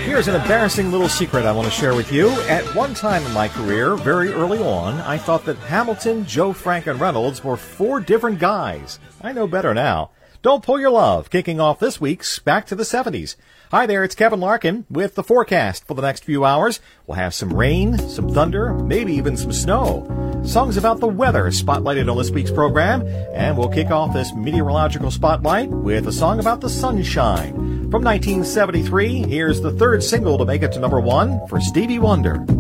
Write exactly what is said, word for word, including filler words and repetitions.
Here's an embarrassing little secret I want to share with you. At one time in my career, very early on, I thought that Hamilton, Joe Frank, and Reynolds were four different guys. I know better now. Don't pull your love, kicking off this week's Back to the seventies. Hi there, it's Kevin Larkin with the forecast for the next few hours. We'll have some rain, some thunder, maybe even some snow. Songs about the weather spotlighted on this week's program, and we'll kick off this meteorological spotlight with a song about the sunshine. From nineteen seventy-three, here's the third single to make it to number one for Stevie Wonder.